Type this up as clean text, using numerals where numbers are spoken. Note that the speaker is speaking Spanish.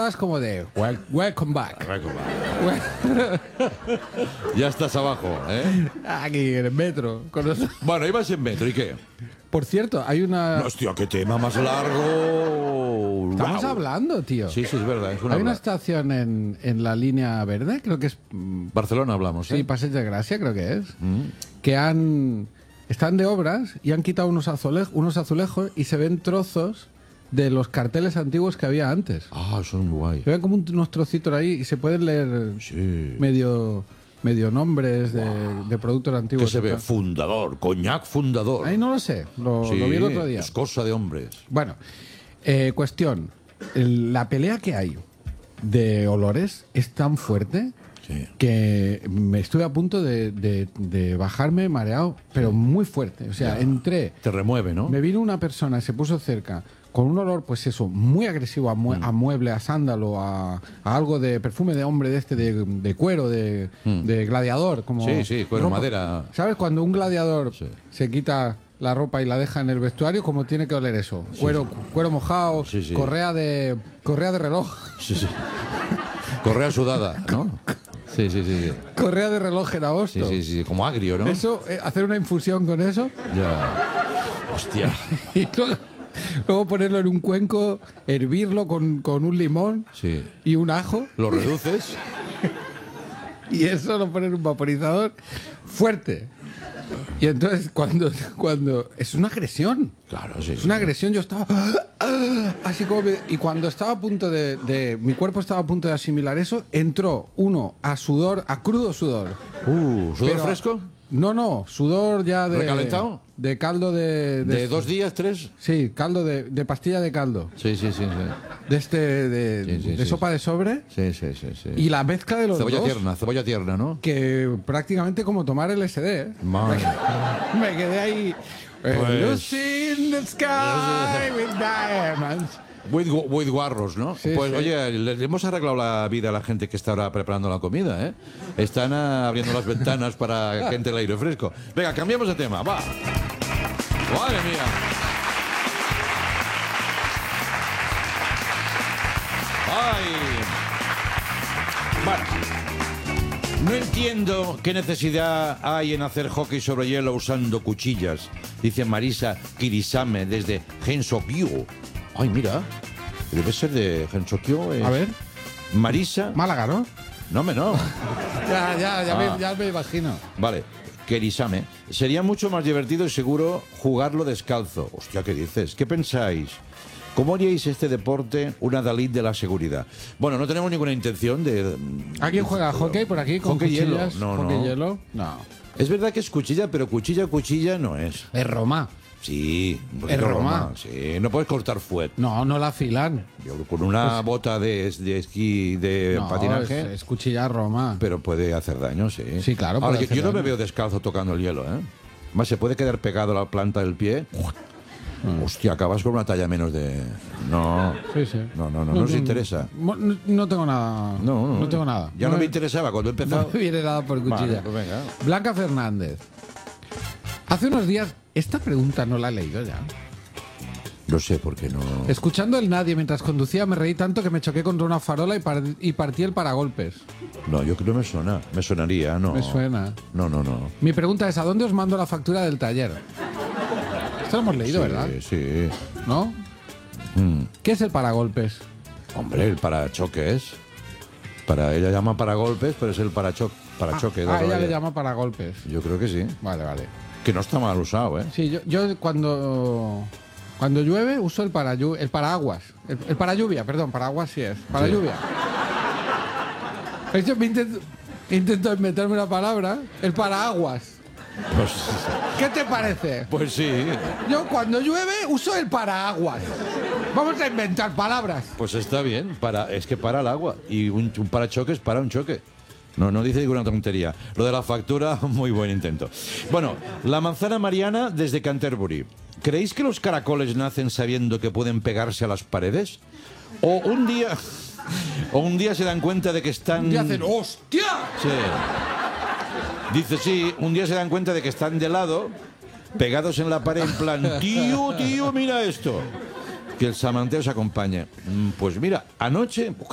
entradas como de welcome back. Ya estás abajo, ¿eh? Aquí en el metro. Bueno, ibas en metro, ¿y qué? Por cierto, hay una... Hostia, qué tema más largo. Estamos Guau. hablando, tío. Sí, es verdad. Es Hay una estación en la línea verde, creo que es... Barcelona hablamos, ¿eh? Sí, Passeig de Gràcia, creo que es. Que están de obras y han quitado unos azulejos y se ven trozos de los carteles antiguos que había antes. Ah, son guay. Se ven como unos trocitos ahí y se pueden leer medio nombres de productos antiguos. ¿Qué se ve? Fundador, coñac fundador. Ahí no lo sé, lo vi el otro día. Es cosa de hombres. Bueno, cuestión. La pelea que hay de olores es tan fuerte que me estuve a punto de bajarme mareado, pero muy fuerte. O sea, entré... Te remueve, ¿no? Me vino una persona, se puso cerca, con un olor, pues eso, muy agresivo a mueble, a sándalo, a algo de perfume de hombre de cuero, de gladiador. Como Sí, cuero, ropa. madera. ¿Sabes? Cuando un gladiador se quita la ropa y la deja en el vestuario, ¿cómo tiene que oler eso? Cuero mojado, correa de reloj. Sí. Correa sudada, ¿no? Sí. Correa de reloj en agosto. Sí, como agrio, ¿no? Eso, hacer una infusión con eso. Ya. Hostia. Y luego ponerlo en un cuenco, hervirlo con un limón y un ajo. Lo reduces. Y eso lo pones en un vaporizador fuerte. Y entonces cuando es una agresión. Claro, sí. Es una agresión. Yo estaba así como... Y cuando estaba a punto mi cuerpo estaba a punto de asimilar eso, entró uno a crudo sudor. ¿Sudor fresco? No, sudor ya de... ¿Recalentado? De caldo ¿De 2 días, 3? Sí, caldo de pastilla de caldo. Sí. De sopa de sobre. Sí. Y la mezcla de los Cebolla tierna, ¿no? Que prácticamente como tomar LSD, ¿eh? Me quedé ahí... Lucy in the sky with diamonds. With guarros, ¿no? Pues oye, le hemos arreglado la vida a la gente que está ahora preparando la comida, ¿eh? Están abriendo las ventanas para que entre el aire fresco. Venga, cambiamos de tema, va. ¡Madre mía! ¡Ay! Bueno, no entiendo qué necesidad hay en hacer hockey sobre hielo usando cuchillas, dice Marisa Kirisame desde Gensokyo. Ay, mira, debe ser de Gensokyo. A ver. Marisa. Málaga, ¿no? No. Ya me imagino. Vale, Kirisame. Sería mucho más divertido y seguro jugarlo descalzo. Hostia, ¿qué dices? ¿Qué pensáis? ¿Cómo haríais este deporte una Dalit de la seguridad? Bueno, no tenemos ninguna intención de... ¿Alguien juega hockey por aquí con hockey cuchillas? Hielo. ¿Hockey hielo? No. Es verdad que es cuchilla, pero cuchilla no es. Es Roma. Sí, un Es poquito Roma. Sí, no puedes cortar fuet. No la afilan. Yo con una bota de esquí, de patinaje... Es cuchilla Roma. Pero puede hacer daño, sí. Sí, claro. Ahora, puede yo no hacer me daño. veo descalzo tocando el hielo, ¿eh? Más se puede quedar pegado a la planta del pie. Hostia, acabas con una talla menos de... No. Sí. No nos interesa. No tengo nada. No tengo nada. Ya no me interesaba cuando he empezado. No me viene nada por cuchilla. Vale, pues venga. Blanca Fernández. Hace unos días, esta pregunta no la he leído ya. No sé por qué no... Escuchando el nadie mientras conducía me reí tanto que me choqué contra una farola y partí el paragolpes. No, yo creo que me suena. Me sonaría, no. Me suena. No. Mi pregunta es, ¿a dónde os mando la factura del taller? Esto lo hemos leído, ¿verdad? Sí. ¿No? ¿Qué es el paragolpes? Hombre, el parachoques. Ella llama paragolpes, pero es el parachoque. Ella le llama paragolpes. Yo creo que sí. Vale. Que no está mal usado, ¿eh? Sí, yo cuando llueve uso el paraguas. El paralluvia, perdón, paraguas sí es. Paralluvia. Sí. Yo intento inventarme una palabra. El paraguas. Pues, ¿Qué te parece? pues sí. Yo cuando llueve uso el paraguas. Vamos a inventar palabras. Pues está bien. Es que para el agua. Y un parachoques para un choque. No dice ninguna tontería. Lo de la factura, muy buen intento. Bueno, la manzana Mariana desde Canterbury. ¿Creéis que los caracoles nacen sabiendo que pueden pegarse a las paredes? ¿O un día se dan cuenta de que están... Y hacen ¡hostia! Sí. Dice, sí, un día se dan cuenta de que están de lado, pegados en la pared, en plan, tío, mira esto. Que el samanteo se acompañe. Pues mira, anoche...